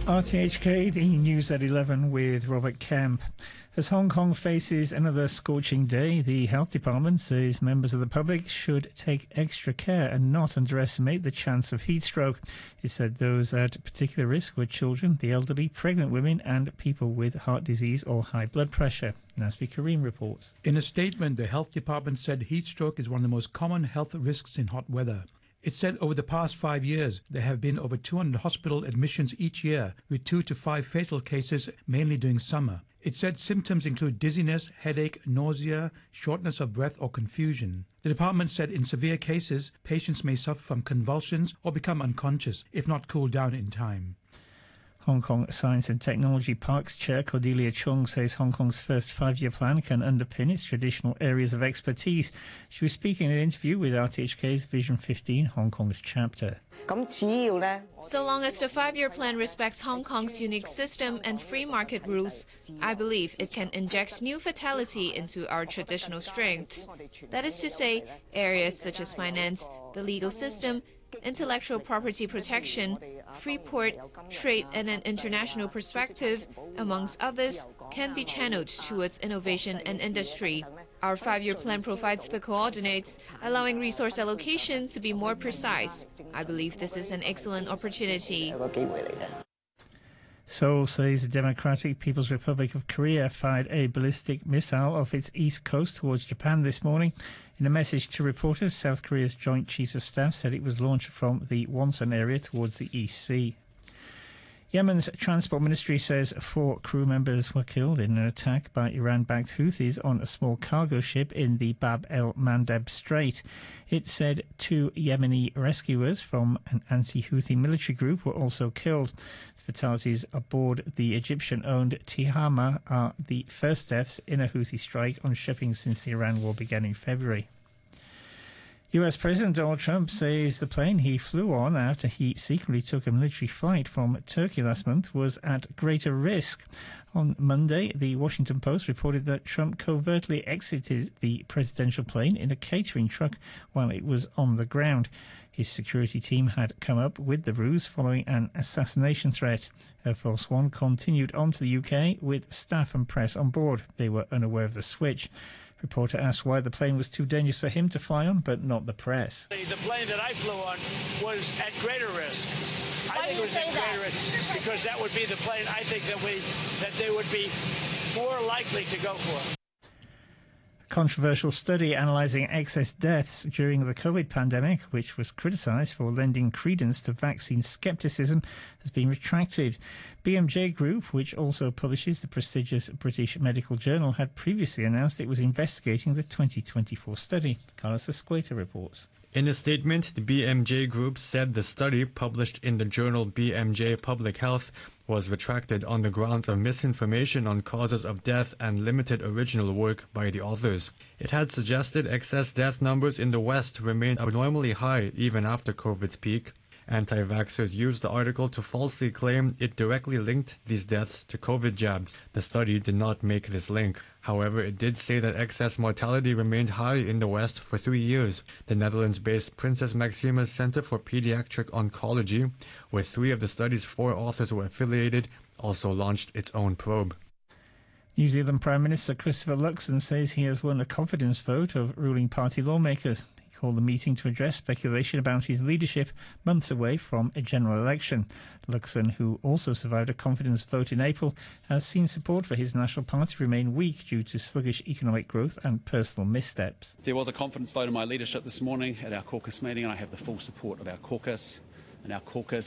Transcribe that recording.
RTHK, the news at 11 with Robert Kemp. As Hong Kong faces another scorching day, the Health Department says members of the public should take extra care and not underestimate the chance of heat stroke. It said those at particular risk were children, the elderly, pregnant women and people with heart disease or high blood pressure. Nasvi Karim reports. In a statement, the Health Department said heat stroke is one of the most common health risks in hot weather. It said over the past 5 years, there have been over 200 hospital admissions each year, with 2 to 5 fatal cases, mainly during summer. It said symptoms include dizziness, headache, nausea, shortness of breath or confusion. The department said in severe cases, patients may suffer from convulsions or become unconscious, if not cool down in time. Hong Kong Science and Technology Parks Chair Cordelia Chung says Hong Kong's first five-year plan can underpin its traditional areas of expertise. She was speaking in an interview with RTHK's Vision 15, Hong Kong's chapter. So long as the five-year plan respects Hong Kong's unique system and free market rules, I believe it can inject new vitality into our traditional strengths. That is to say, areas such as finance, the legal system, intellectual property protection, free port, trade and an international perspective, amongst others, can be channeled towards innovation and industry. Our five-year plan provides the coordinates, allowing resource allocation to be more precise. I believe this is an excellent opportunity. Seoul says the Democratic People's Republic of Korea fired a ballistic missile off its east coast towards Japan this morning. In a message to reporters, South Korea's Joint Chiefs of Staff said it was launched from the Wonsan area towards the East Sea. Yemen's Transport Ministry says 4 crew members were killed in an attack by Iran-backed Houthis on a small cargo ship in the Bab el-Mandeb Strait. It said 2 Yemeni rescuers from an anti-Houthi military group were also killed. Fatalities aboard the Egyptian-owned Tihama are the first deaths in a Houthi strike on shipping since the Iran war began in February. US President Donald Trump says the plane he flew on after he secretly took a military flight from Turkey last month was at greater risk. On Monday, the Washington Post reported that Trump covertly exited the presidential plane in a catering truck while it was on the ground. His security team had come up with the ruse following an assassination threat. Air Force One continued on to the UK with staff and press on board. They were unaware of the switch. Reporter asked why the plane was too dangerous for him to fly on, but not the press. The plane that I flew on was at greater risk. Why I think do it you was say at that? greater risk because that would be the plane I think that they would be more likely to go for. A controversial study analysing excess deaths during the COVID pandemic, which was criticised for lending credence to vaccine scepticism, has been retracted. BMJ Group, which also publishes the prestigious British Medical Journal, had previously announced it was investigating the 2024 study. Carlos Escueta reports. In a statement, the BMJ Group said the study, published in the journal BMJ Public Health, was retracted on the grounds of misinformation on causes of death and limited original work by the authors. It had suggested excess death numbers in the West remained abnormally high even after COVID's peak. Anti-vaxxers used the article to falsely claim it directly linked these deaths to COVID jabs. The study did not make this link. However, it did say that excess mortality remained high in the West for 3 years. The Netherlands-based Princess Maxima's Center for Pediatric Oncology, where 3 of the study's 4 authors were affiliated, also launched its own probe. New Zealand Prime Minister Christopher Luxon says he has won a confidence vote of ruling party lawmakers. He called the meeting to address speculation about his leadership months away from a general election. Luxon, who also survived a confidence vote in April, has seen support for his national party remain weak due to sluggish economic growth and personal missteps. There was a confidence vote in my leadership this morning at our caucus meeting, and I have the full support of our caucus. And our caucus